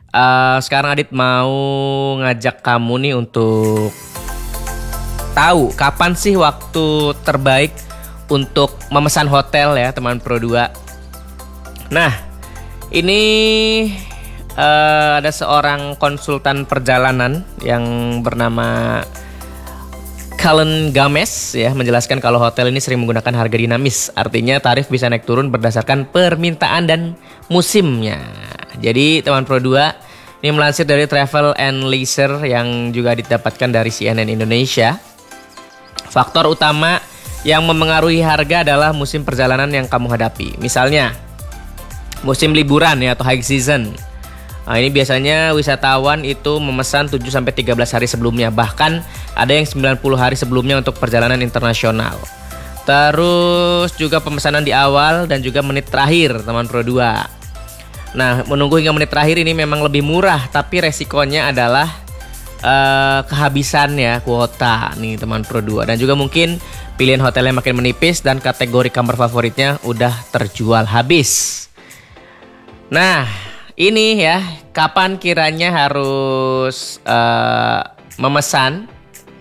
Sekarang Adit mau ngajak kamu nih untuk tahu kapan sih waktu terbaik untuk memesan hotel ya teman Pro 2. Nah, ini ada seorang konsultan perjalanan yang bernama Kalen Games ya menjelaskan kalau hotel ini sering menggunakan harga dinamis. Artinya tarif bisa naik turun berdasarkan permintaan dan musimnya. Jadi teman Pro 2 ini melansir dari Travel and Leisure yang juga didapatkan dari CNN Indonesia. Faktor utama yang memengaruhi harga adalah musim perjalanan yang kamu hadapi. Misalnya musim liburan ya atau high season. Nah, ini biasanya wisatawan itu memesan 7-13 hari sebelumnya. Bahkan ada yang 90 hari sebelumnya untuk perjalanan internasional. Terus juga pemesanan di awal dan juga menit terakhir teman Pro 2. Nah, menunggu hingga menit terakhir ini memang lebih murah, tapi resikonya adalah kehabisan ya kuota nih teman Pro 2. Dan juga mungkin pilihan hotelnya makin menipis dan kategori kamar favoritnya udah terjual habis. Nah, ini ya kapan kiranya harus memesan.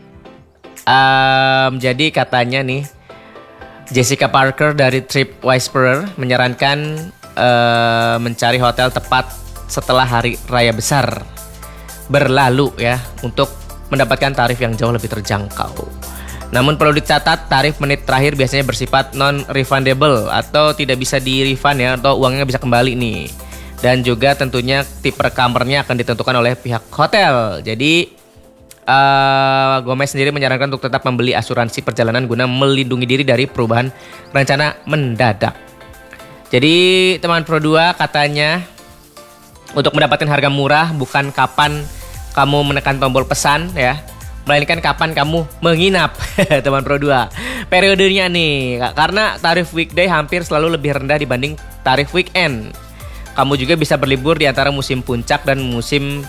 Jadi katanya nih Jessica Parker dari TripWhisperer menyarankan mencari hotel tepat setelah hari raya besar berlalu ya untuk mendapatkan tarif yang jauh lebih terjangkau. Namun perlu dicatat tarif menit terakhir biasanya bersifat non-refundable atau tidak bisa di-refund ya atau uangnya bisa kembali nih. Dan juga tentunya tipe kamarnya akan ditentukan oleh pihak hotel. Jadi Gomez sendiri menyarankan untuk tetap membeli asuransi perjalanan guna melindungi diri dari perubahan rencana mendadak. Jadi teman Pro 2 katanya untuk mendapatkan harga murah bukan kapan kamu menekan tombol pesan ya, melainkan kapan kamu menginap teman Pro 2. Periodenya nih, karena tarif weekday hampir selalu lebih rendah dibanding tarif weekend. Kamu juga bisa berlibur di antara musim puncak dan musim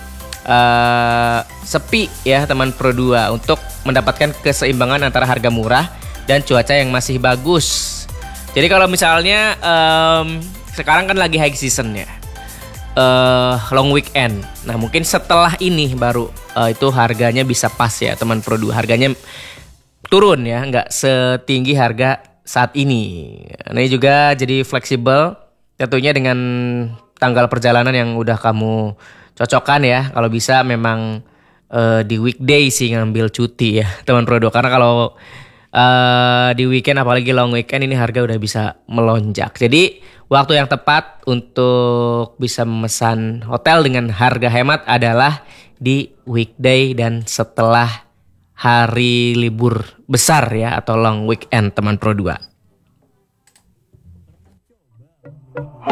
sepi ya teman Pro 2 untuk mendapatkan keseimbangan antara harga murah dan cuaca yang masih bagus. Jadi kalau misalnya sekarang kan lagi high season ya, long weekend. Nah mungkin setelah ini baru itu harganya bisa pas ya teman Pro 2. Harganya turun ya, nggak setinggi harga saat ini. Nah ini juga jadi fleksibel tentunya dengan tanggal perjalanan yang udah kamu cocokkan ya. Kalau bisa memang di weekday sih ngambil cuti ya teman Pro 2. Karena kalau di weekend apalagi long weekend ini harga udah bisa melonjak. Jadi waktu yang tepat untuk bisa memesan hotel dengan harga hemat adalah di weekday dan setelah hari libur besar ya atau long weekend teman Pro 2.